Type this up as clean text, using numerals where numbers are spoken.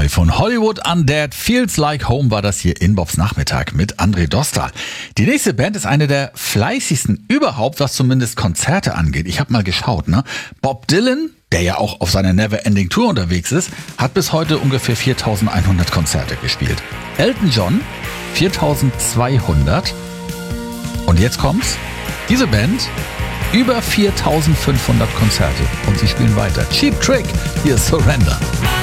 von Hollywood Undead. Feels Like Home war das hier in Bobs Nachmittag mit André Dostal. Die nächste Band ist eine der fleißigsten überhaupt, was zumindest Konzerte angeht. Ich habe mal geschaut, ne? Bob Dylan, der ja auch auf seiner Never-Ending Tour unterwegs ist, hat bis heute ungefähr 4.100 Konzerte gespielt. Elton John 4.200. Und jetzt kommt's. Diese Band über 4.500 Konzerte und sie spielen weiter. Cheap Trick, hier ist Surrender.